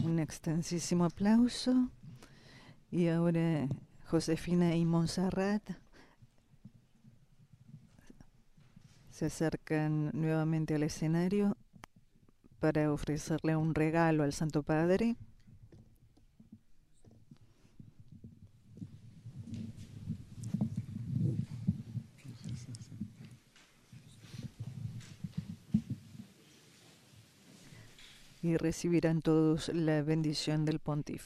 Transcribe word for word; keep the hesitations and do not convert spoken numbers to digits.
Un extensísimo aplauso. Y ahora Josefina y Montserrat se acercan nuevamente al escenario para ofrecerle un regalo al Santo Padre. Y recibirán todos la bendición del pontífice.